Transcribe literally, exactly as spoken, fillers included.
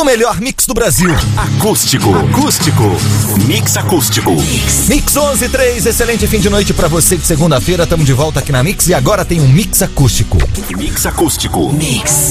O melhor mix do Brasil. Acústico. Acústico. Mix acústico. Mix, mix onze e três, excelente fim de noite pra você de segunda-feira. Tamo de volta aqui na Mix e agora tem um mix acústico. Mix acústico. Mix.